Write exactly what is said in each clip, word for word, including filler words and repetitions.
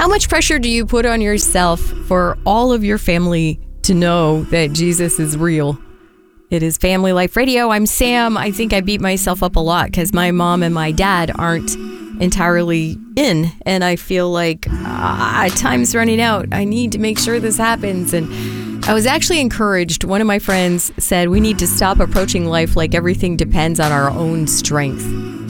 How much pressure do you put on yourself for all of your family to know that Jesus is real? It is Family Life Radio. I'm Sam. I think I beat myself up a lot because my mom and my dad aren't entirely in, and I feel like ah, time's running out. I need to make sure this happens. And I was actually encouraged. One of my friends said we need to stop approaching life like everything depends on our own strength.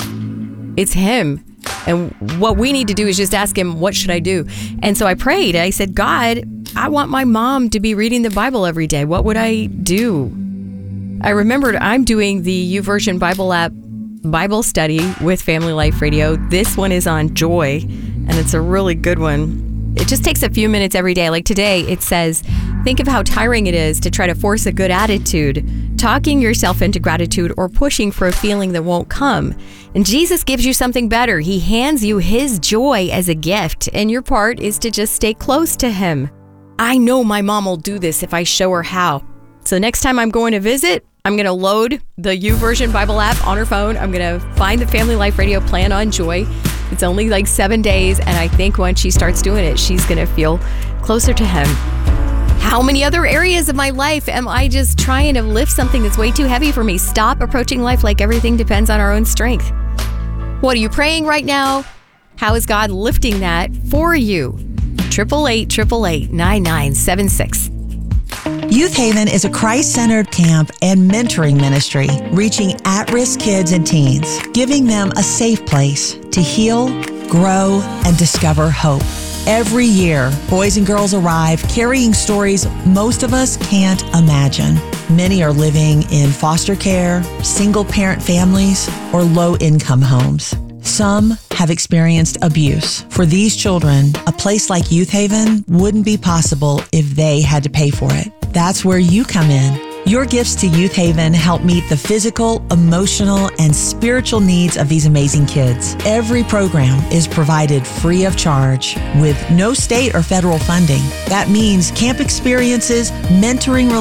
It's him. And what we need to do is just ask him, what should I do? And so I prayed. I said, God, I want my mom to be reading the Bible every day. What would I do? I remembered I'm doing the YouVersion Bible app Bible study with Family Life Radio. This one is on joy, and it's a really good one. It just takes a few minutes every day. Like today, it says, think of how tiring it is to try to force a good attitude, talking yourself into gratitude, or pushing for a feeling that won't come. And Jesus gives you something better. He hands you his joy as a gift, and your part is to just stay close to him. I know my mom will do this if I show her how. So next time I'm going to visit, I'm going to load the YouVersion Bible app on her phone. I'm going to find the Family Life Radio plan on Joy. It's only like seven days, and I think once she starts doing it, she's going to feel closer to him. How many other areas of my life am I just trying to lift something that's way too heavy for me? Stop approaching life like everything depends on our own strength. What are you praying right now? How is God lifting that for you? Triple eight, triple eight, nine nine seven six. Youth Haven is a Christ-centered camp and mentoring ministry reaching at-risk kids and teens, giving them a safe place to heal, grow, and discover hope. Every year, boys and girls arrive carrying stories most of us can't imagine. Many are living in foster care, single-parent families, or low-income homes. Some have experienced abuse. For these children, a place like Youth Haven wouldn't be possible if they had to pay for it. That's where you come in. Your gifts to Youth Haven help meet the physical, emotional, and spiritual needs of these amazing kids. Every program is provided free of charge with no state or federal funding. That means camp experiences, mentoring